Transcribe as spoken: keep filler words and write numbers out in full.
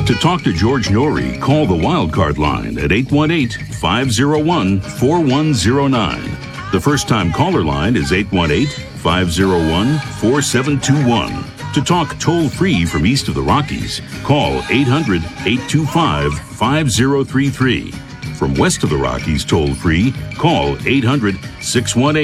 To talk to George Norrie, call the Wildcard line at eight one eight, five zero one, four one zero nine. The first-time caller line is eight one eight, five zero one, four seven two one. To talk toll-free from east of the Rockies, call eight hundred, eight two five, five zero three three. From west of the Rockies toll-free, call eight hundred, six one eight